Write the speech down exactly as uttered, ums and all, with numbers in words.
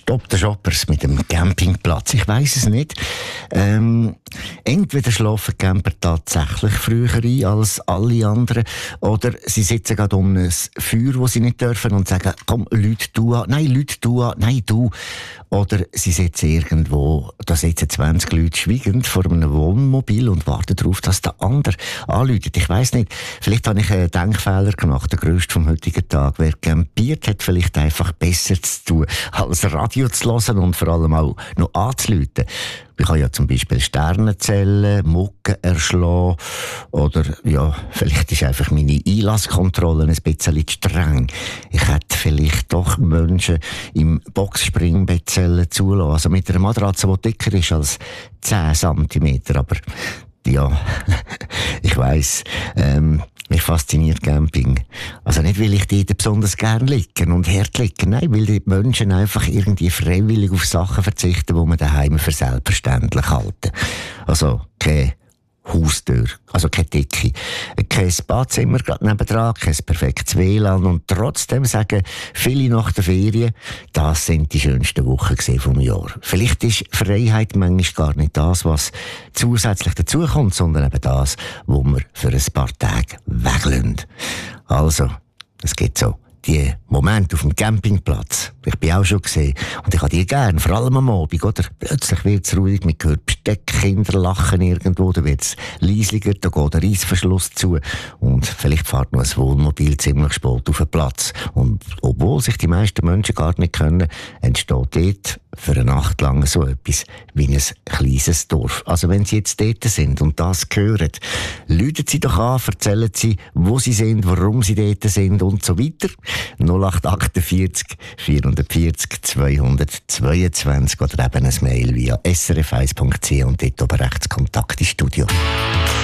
Stopp der Shoppers mit dem Campingplatz. Ich weiss es nicht. Ähm, entweder schlafen die Camper tatsächlich früher ein als alle anderen, oder sie sitzen gerade um ein Feuer, das sie nicht dürfen, und sagen, komm, Leute, du an. Nein, Leute, du an. Nein, du. Oder sie sitzen irgendwo, da sitzen zwanzig Leute schweigend vor einem Wohnmobil und warten darauf, dass der andere anläutet. Ich weiss nicht. Vielleicht habe ich einen Denkfehler gemacht, der grösste vom heutigen Tag. Wer campiert, hat vielleicht einfach besser zu tun, als Radio zu hören und vor allem auch noch anzuläuten. Ich kann ja zum Beispiel Sterne zählen, Mucke erschlagen, oder ja, vielleicht ist einfach meine Einlasskontrolle ein bisschen streng. Ich hätte vielleicht doch Menschen im Boxspringbett zulassen, also mit einer Matratze, die dicker ist als zehn Zentimeter, aber ja, ich weiss, ähm, mich fasziniert Camping. Also nicht, weil ich dort besonders gern liegen und hart liegen, nein, weil die Menschen einfach irgendwie freiwillig auf Sachen verzichten, die man daheim für selbstverständlich halten. Also keine Haustür, also keine Decke, kein Badezimmer gerade nebendran, kein perfektes W L A N, und trotzdem sagen viele nach der Ferien, das sind die schönsten Wochen vom Jahr. Vielleicht ist Freiheit manchmal gar nicht das, was zusätzlich dazukommt, sondern eben das, wo wir für ein paar Tage weglassen. Also, es gibt so die Momente auf dem Campingplatz. Ich bin auch schon gesehen. Und ich habe die gern, vor allem am Abend, oder? Plötzlich wird es ruhig, man hört Besteckkinder lachen irgendwo, da wird es leislicher, da geht der Reissverschluss zu. Und vielleicht fährt noch ein Wohnmobil ziemlich spät auf den Platz. Und obwohl sich die meisten Menschen gar nicht können, entsteht dort für eine Nacht lang so etwas wie ein kleines Dorf. Also wenn Sie jetzt dort sind und das hören, läuten Sie doch an, erzählen Sie, wo Sie sind, warum Sie dort sind und so weiter. null acht achtundvierzig vierhundertvierzig zweihundertzweiundzwanzig oder eben ein Mail via s r f eins punkt c h und dort oben rechts Kontakt ins Studio.